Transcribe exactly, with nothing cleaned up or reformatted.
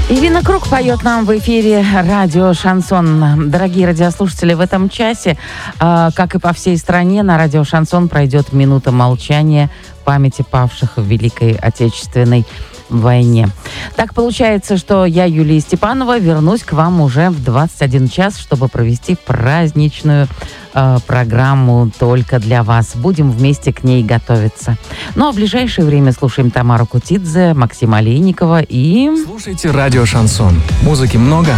Ирина Круг поет нам в эфире радио «Шансон». Дорогие радиослушатели, в этом часе, э, как и по всей стране, на радио «Шансон» пройдет минута молчания памяти павших в Великой Отечественной войне. Так получается, что я, Юлия Степанова, вернусь к вам уже в двадцать один час, чтобы провести праздничную э, программу только для вас. Будем вместе к ней готовиться. Ну а в ближайшее время слушаем Тамару Кутидзе, Максима Олейникова и... Слушайте радио «Шансон». Музыки много,